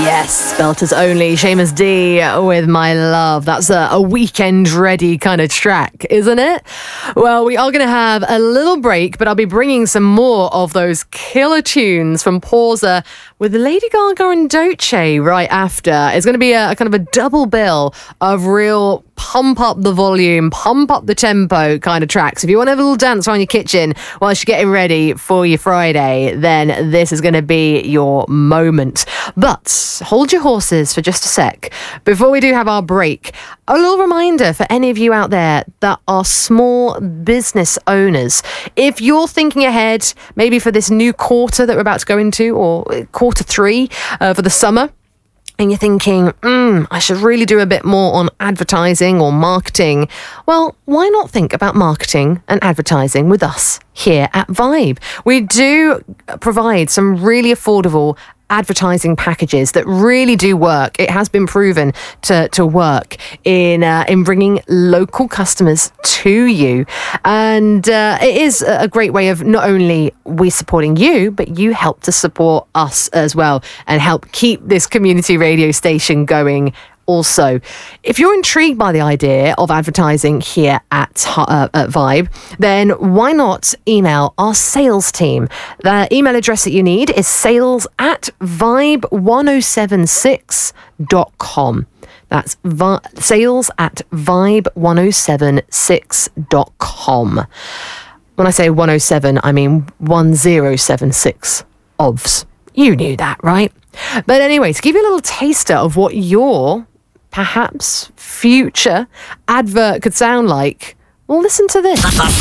Yes, Belters Only, Seamus D with My Love. That's a weekend-ready kind of track, isn't it? Well, we are going to have a little break, but I'll be bringing some more of those killer tunes from Pausa with Lady Gaga and Doce right after. It's going to be a kind of a double bill of real pump up the volume, pump up the tempo kind of tracks. If you want to have a little dance around your kitchen whilst you're getting ready for your Friday, then this is going to be your moment. But hold your horses for just a sec. Before we do have our break, a little reminder for any of you out there that are small business owners. If you're thinking ahead, maybe for this new quarter that we're about to go into, or quarter 3 for the summer, and you're thinking, I should really do a bit more on advertising or marketing. Well, why not think about marketing and advertising with us here at Vibe? We do provide some really affordable advertising packages that really do work. It has been proven to work in bringing local customers to you, and it is a great way of not only we supporting you, but you help to support us as well and help keep this community radio station going. Also, if you're intrigued by the idea of advertising here at Vibe, then why not email our sales team? The email address that you need is sales@vibe1076.com. That's sales@vibe1076.com. When I say 107, I mean 1076 OVS. You knew that, right? But anyway, to give you a little taster of what your perhaps future advert could sound like, well, listen to this.